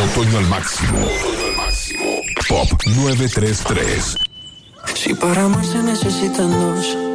Otoño al máximo. Otoño al máximo. Pop 933. Si para amar se necesitan dos,